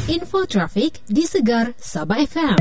Info trafik di Segar Sabah FM.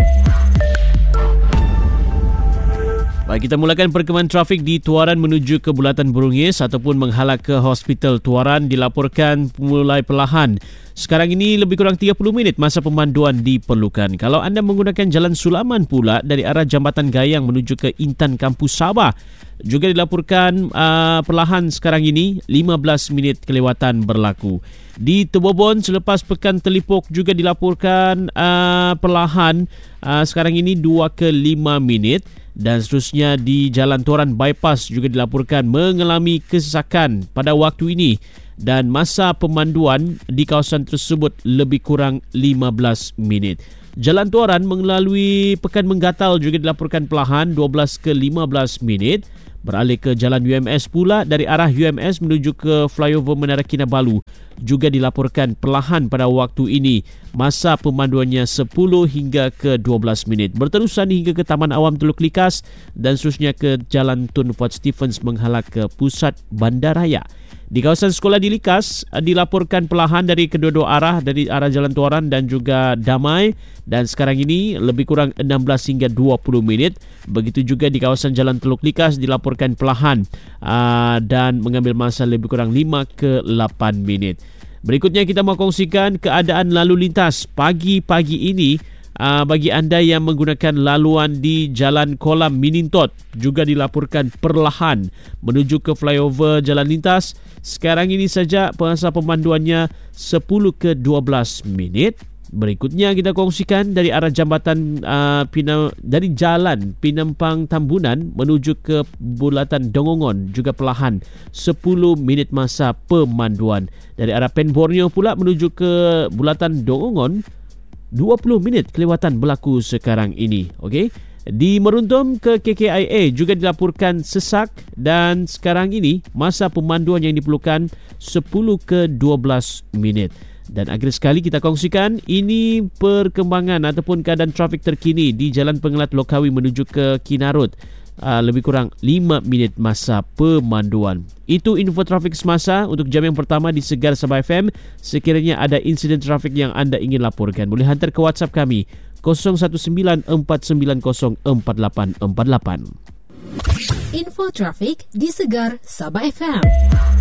Baik, kita mulakan perkembangan trafik di Tuaran menuju ke Bulatan Burungis ataupun menghala ke Hospital Tuaran dilaporkan mulai perlahan. Sekarang ini lebih kurang 30 minit masa pemanduan diperlukan. Kalau anda menggunakan Jalan Sulaman pula dari arah Jambatan Gayang menuju ke Intan Kampus Sabah, juga dilaporkan perlahan sekarang ini 15 minit kelewatan berlaku. Di Tebobon selepas Pekan Telipok juga dilaporkan perlahan sekarang ini 2 ke 5 minit. Dan seterusnya di Jalan Tuaran Bypass juga dilaporkan mengalami kesesakan pada waktu ini. Dan masa pemanduan di kawasan tersebut lebih kurang 15 minit. Jalan Tuaran melalui Pekan Menggatal juga dilaporkan perlahan 12 ke 15 minit. Beralih ke Jalan UMS pula dari arah UMS menuju ke flyover Menara Kinabalu juga dilaporkan perlahan pada waktu ini. Masa pemanduannya 10 hingga ke 12 minit. Berterusan hingga ke Taman Awam Teluk Likas dan seterusnya ke Jalan Tun Fort Stephens menghala ke pusat bandaraya. Di kawasan sekolah di Likas dilaporkan perlahan dari kedua-dua arah, dari arah Jalan Tuaran dan juga Damai, dan sekarang ini lebih kurang 16 hingga 20 minit. Begitu juga di kawasan Jalan Teluk Likas dilaporkan perlahan dan mengambil masa lebih kurang 5 ke 8 minit. Berikutnya kita mahu kongsikan keadaan lalu lintas pagi-pagi ini. Bagi anda yang menggunakan laluan di Jalan Kolam Minintot juga dilaporkan perlahan menuju ke flyover Jalan Lintas. Sekarang ini saja masa pemanduannya 10 ke 12 minit. Berikutnya kita kongsikan dari arah jambatan dari Jalan Pinampang Tambunan menuju ke Bulatan Dongongon juga perlahan 10 minit masa pemanduan. Dari arah Pen Borneo pula menuju ke Bulatan Dongongon 20 minit kelewatan berlaku sekarang ini. Okey. Di Meruntum ke KKIA juga dilaporkan sesak dan sekarang ini masa pemanduan yang diperlukan 10 ke 12 minit. Dan akhir sekali kita kongsikan ini perkembangan ataupun keadaan trafik terkini di Jalan Pengelat Lokawi menuju ke Kinarut. Lebih kurang 5 minit masa pemanduan. Itu info trafik semasa untuk jam yang pertama di Segar Sabah FM. Sekiranya ada insiden trafik yang anda ingin laporkan, boleh hantar ke WhatsApp kami 0194904848. Info trafik di Segar Sabah FM.